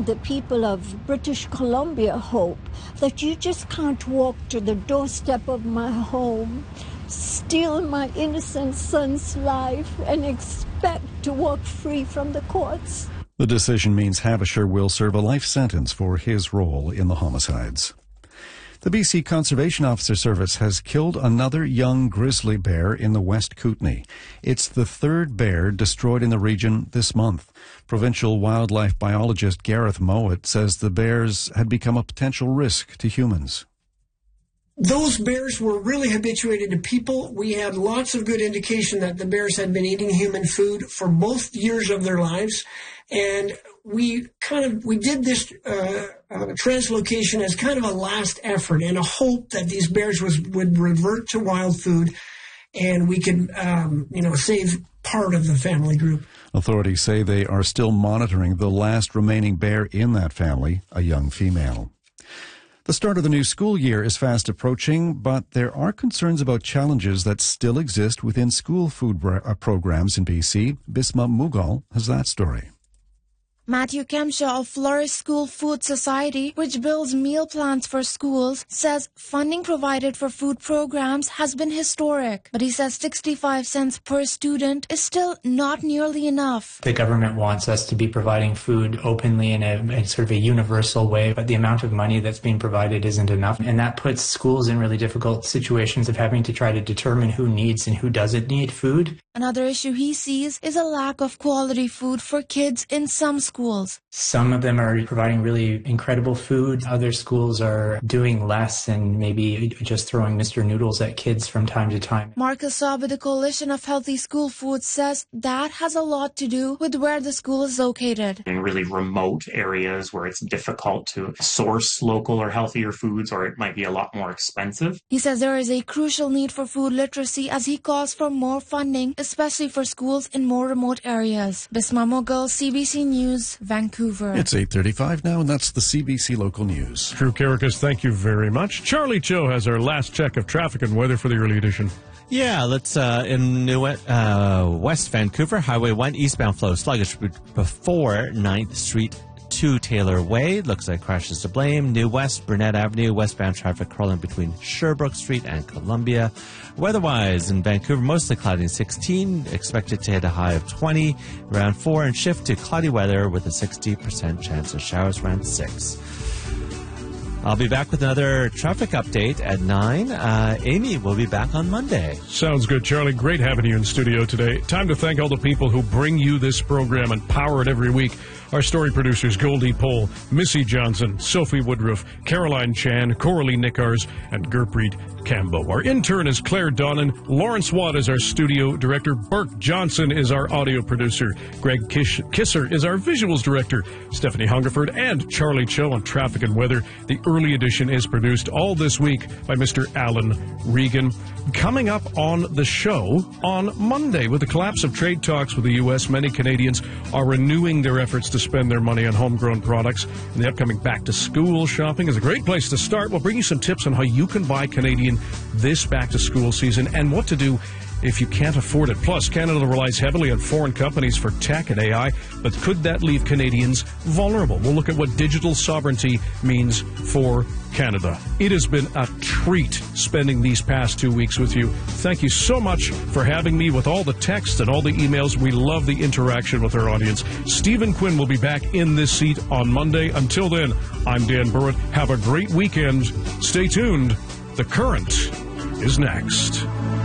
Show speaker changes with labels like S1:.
S1: giving the people of British Columbia hope that you just can't walk to the doorstep of my home, steal my innocent son's life, and expect to walk free from the courts.
S2: The decision means Havishar will serve a life sentence for his role in the homicides. The BC Conservation Officer Service has killed another young grizzly bear in the West Kootenay. It's the third bear destroyed in the region this month. Provincial wildlife biologist Gareth Mowat says the bears had become a potential risk to humans.
S3: Those bears were really habituated to people. We had lots of good indication that the bears had been eating human food for both years of their lives. And we did this translocation as kind of a last effort and a hope that these bears would revert to wild food and we could, save part of the family group.
S2: Authorities say they are still monitoring the last remaining bear in that family, a young female. The start of the new school year is fast approaching, but there are concerns about challenges that still exist within school food programs in BC. Bisma Mughal has that story.
S4: Matthew Kemshaw of Flourish School Food Society, which builds meal plans for schools, says funding provided for food programs has been historic. But he says 65 cents per student is still not nearly enough.
S5: The government wants us to be providing food openly in a sort of a universal way, but the amount of money that's being provided isn't enough. And that puts schools in really difficult situations of having to try to determine who needs and who doesn't need food.
S4: Another issue he sees is a lack of quality food for kids in some schools.
S5: Some of them are providing really incredible food. Other schools are doing less and maybe just throwing Mr. Noodles at kids from time to time.
S4: Marcus Saab with the Coalition of Healthy School Foods says that has a lot to do with where the school is located.
S6: In really remote areas where it's difficult to source local or healthier foods, or it might be a lot more expensive.
S4: He says there is a crucial need for food literacy as he calls for more funding, especially for schools in more remote areas. Bisma Mughal, CBC News, Vancouver.
S2: It's 8:35 now, and that's the CBC Local News.
S7: Drew Karakas, thank you very much. Charlie Cho has our last check of traffic and weather for the early edition.
S8: Yeah, let's, in West Vancouver, Highway 1 eastbound flow sluggish before 9th Street to Taylor Way. Looks like crashes to blame. New West, Burnett Avenue, westbound traffic crawling between Sherbrooke Street and Columbia. Weather-wise, in Vancouver, mostly cloudy 16, expected to hit a high of 20 around 4, and shift to cloudy weather with a 60% chance of showers around 6. I'll be back with another traffic update at 9. Amy will be back on Monday.
S7: Sounds good, Charlie. Great having you in studio today. Time to thank all the people who bring you this program and power it every week. Our story producers, Goldie Pohl, Missy Johnson, Sophie Woodruff, Caroline Chan, Coralie Nickars, and Gurpreet Cambo. Our intern is Claire Donnan. Lawrence Watt is our studio director. Burke Johnson is our audio producer. Greg Kisser is our visuals director. Stephanie Hungerford and Charlie Cho on traffic and weather. The early edition is produced all this week by Mr. Alan Regan. Coming up on the show on Monday, with the collapse of trade talks with the U.S., many Canadians are renewing their efforts to spend their money on homegrown products. And the upcoming back-to-school shopping is a great place to start. We'll bring you some tips on how you can buy Canadian this back-to-school season and what to do if you can't afford it. Plus, Canada relies heavily on foreign companies for tech and AI, but could that leave Canadians vulnerable? We'll look at what digital sovereignty means for Canada. It has been a treat spending these past 2 weeks with you. Thank you so much for having me with all the texts and all the emails. We love the interaction with our audience. Stephen Quinn will be back in this seat on Monday. Until then, I'm Dan Burritt. Have a great weekend. Stay tuned. The Current is next.